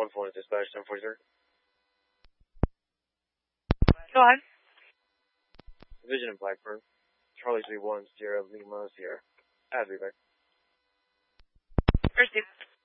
1-4 dispatch 1040. Go on. Division in Blackburn. Charlie 310 Lima Sierra. I'll be back. Received.